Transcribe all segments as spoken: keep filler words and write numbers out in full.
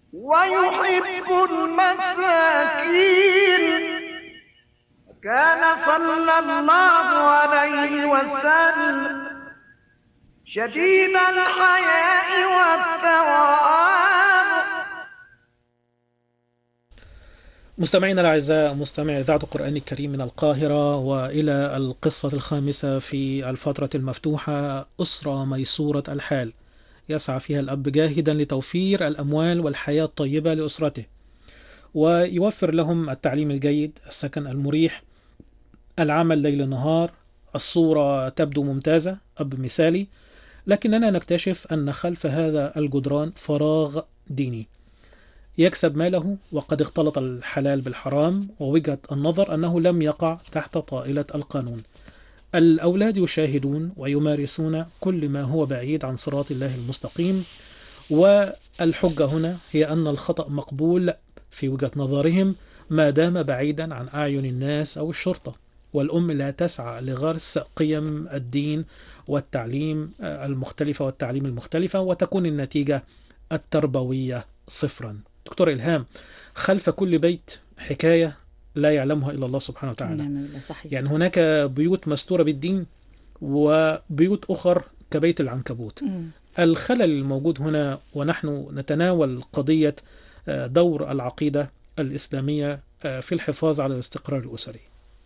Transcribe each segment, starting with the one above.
ويحب المساكين. كان صلى الله عليه وسلم شديد الحياء والتواضع. مستمعينا الأعزاء، مستمعي إذاعة القرآن الكريم من القاهرة، وإلى القصة الخامسة في الفترة المفتوحة، أسرة ميسورة الحال يسعى فيها الأب جاهدا لتوفير الأموال والحياة الطيبة لأسرته، ويوفر لهم التعليم الجيد، السكن المريح، العمل ليل نهار. الصورة تبدو ممتازة، أب مثالي، لكننا نكتشف أن خلف هذا الجدران فراغ ديني. يكسب ماله وقد اختلط الحلال بالحرام، ووجهة النظر أنه لم يقع تحت طائلة القانون. الأولاد يشاهدون ويمارسون كل ما هو بعيد عن صراط الله المستقيم، والحجة هنا هي أن الخطأ مقبول في وجهة نظرهم ما دام بعيدا عن أعين الناس أو الشرطة. والأم لا تسعى لغرس قيم الدين والتعليم المختلفة والتعليم المختلفة، وتكون النتيجة التربوية صفرا. دكتور إلهام، خلف كل بيت حكاية لا يعلمها إلا الله سبحانه وتعالى. نعم، صحيح. يعني هناك بيوت مستورة بالدين، وبيوت أخر كبيت العنكبوت. مم. الخلل الموجود هنا، ونحن نتناول قضية دور العقيدة الإسلامية في الحفاظ على الاستقرار الأسري.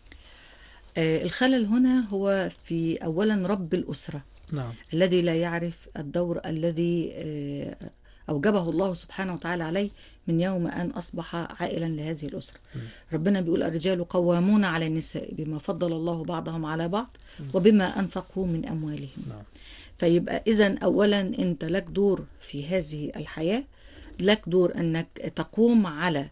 الخلل هنا هو في أولا رب الأسرة. نعم. الذي لا يعرف الدور الذي أوجبه الله سبحانه وتعالى عليه من يوم أن أصبح عائلا لهذه الأسرة. م. ربنا بيقول الرجال قوامون على النساء بما فضل الله بعضهم على بعض وبما أنفقوا من أموالهم. نعم. فيبقى إذن أولا أنت لك دور في هذه الحياة، لك دور أنك تقوم على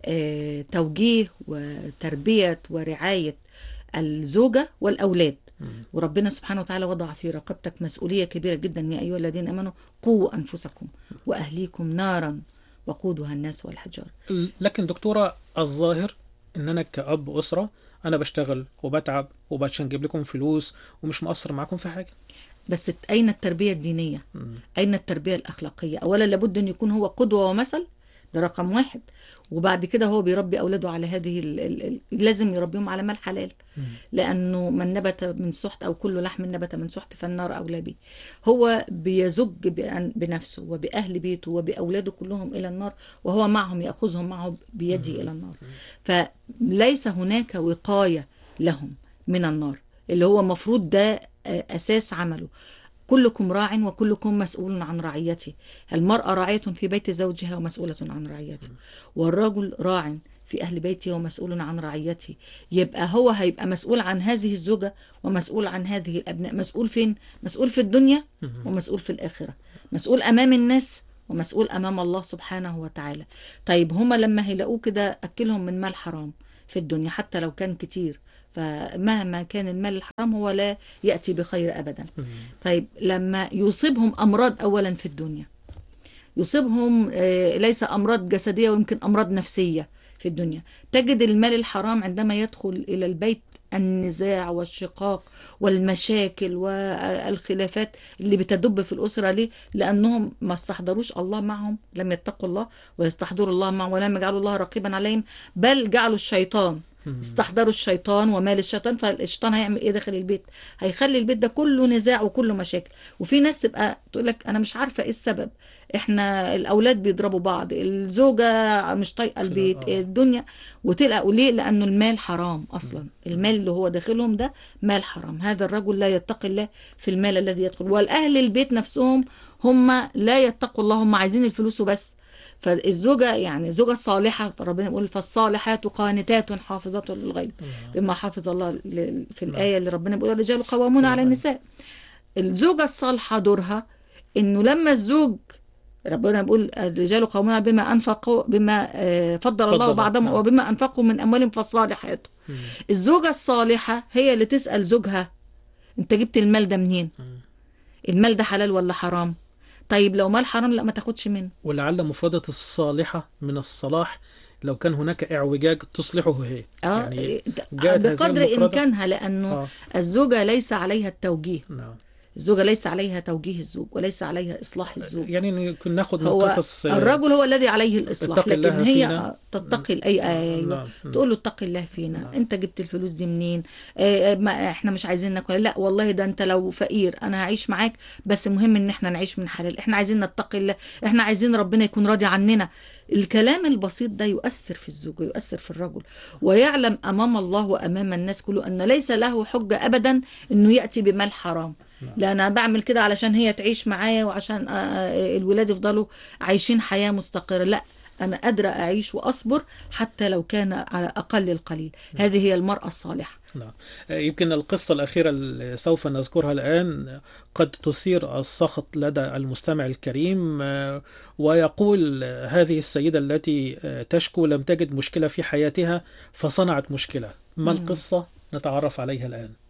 توجيه وتربية ورعاية الزوجة والأولاد. وربنا سبحانه وتعالى وضع في رقبتك مسؤولية كبيرة جدا: يا أيها الذين آمنوا قوا أنفسكم وأهليكم نارا وقودها الناس والحجارة. لكن دكتورة، الظاهر إن أنا كأب أسرة أنا بشتغل وبتعب وبعشان أجيب لكم فلوس ومش مقصر معكم في حاجة. بس أين التربية الدينية؟ م. أين التربية الأخلاقية؟ أولا لابد أن يكون هو قدوة ومثل، ده رقم واحد. وبعد كده هو بيربي أولاده على هذه ال ال ال لازم يربيهم على مال حلال. م. لأنه من نبت من سحت أو كل لحم نبت من سحت فالنار أولى به. هو بيزج بنفسه وبأهل بيته وبأولاده كلهم إلى النار، وهو معهم يأخذهم معه بيده م. إلى النار. فليس هناك وقاية لهم من النار، اللي هو مفروض ده أساس عمله. كلكم راع وكلكم مسؤول عن رعيته. المرأة راعية في بيت زوجها ومسؤولة عن رعيته، والرجل راع في أهل بيته ومسؤول عن رعيته. يبقى هو هيبقى مسؤول عن هذه الزوجة ومسؤول عن هذه الأبناء. مسؤول فين؟ مسؤول في الدنيا ومسؤول في الآخرة. مسؤول أمام الناس ومسؤول أمام الله سبحانه وتعالى. طيب هما لما هيلاقوه كده أكلهم من مال حرام في الدنيا حتى لو كان كتير، فمهما كان المال الحرام هو لا يأتي بخير أبدا. طيب لما يصيبهم أمراض أولا في الدنيا، يصيبهم ليس أمراض جسدية ويمكن أمراض نفسية في الدنيا، تجد المال الحرام عندما يدخل إلى البيت النزاع والشقاق والمشاكل والخلافات اللي بتدب في الأسرة. ليه؟ لأنهم ما استحضروش الله معهم، لم يتقوا الله ويستحضروا الله معهم ولم يجعلوا الله رقيبا عليهم، بل جعلوا الشيطان، استحضروا الشيطان ومال الشيطان. فالشيطان هيعمل ايه داخل البيت؟ هيخلي البيت ده كله نزاع وكله مشاكل. وفي ناس تبقى تقول لك انا مش عارفه ايه السبب، احنا الاولاد بيضربوا بعض، الزوجه مش طايقه البيت، الدنيا، وتلقى ليه؟ لانه المال حرام اصلا. المال اللي هو داخلهم ده مال حرام. هذا الرجل لا يتقي الله في المال الذي يدخل. والاهل البيت نفسهم هم لا يتقوا الله، هم عايزين الفلوس وبس. فالزوجة يعني الزوجة الصالحة، ربنا يقول فالصالحات قانتات حافظات للغيب بما حافظ الله في الآية اللي ربنا بيقول الرجال قوامون على النساء. الزوجة الصالحة دورها إنه لما الزوج، ربنا بيقول الرجال قوامون بما أنفقوا بما فضل الله بعضهم وبما أنفقوا من أموالهم فالصالحات. الزوجة الصالحة هي اللي تسأل زوجها أنت جبت المال ده منين؟ المال ده حلال ولا حرام؟ طيب لو مال حرام لا ما تاخدش منه. ولعل مفردة الصالحة من الصلاح، لو كان هناك اعوجاج تصلحه هي. آه يعني بقدر إمكانها، لأنه آه. الزوجة ليس عليها التوجيه. نعم. الزوجة ليس عليها توجيه الزوج وليس عليها إصلاح الزوج. يعني كنا ناخد من هو قصص الرجل هو الذي عليه الإصلاح، اتقي الله لكن هي فينا. تتقي الأي أيوة. نعم. تقول له اتقي الله فينا، نعم. أنت جبت الفلوس دي منين؟ آه، ما إحنا مش عايزين ناكل، لا والله ده أنت لو فقير أنا هعيش معاك، بس المهم إن إحنا نعيش من حلال، إحنا عايزين نتقي الله، إحنا عايزين ربنا يكون راضي عننا. الكلام البسيط ده يؤثر في الزوج ويؤثر في الرجل، ويعلم أمام الله وأمام الناس كله أن ليس له حجة أبدا أنه يأتي بمال حرام. لا أنا بعمل كده علشان هي تعيش معايا وعشان الولاد يفضلوا عايشين حياة مستقرة، لا، أنا قادرة أعيش وأصبر حتى لو كان على أقل القليل. هذه هي المرأة الصالحة. نعم. يمكن القصة الأخيرة اللي سوف نذكرها الآن قد تثير السخط لدى المستمع الكريم، ويقول هذه السيدة التي تشكو لم تجد مشكلة في حياتها فصنعت مشكلة. ما القصة؟ نتعرف عليها الآن.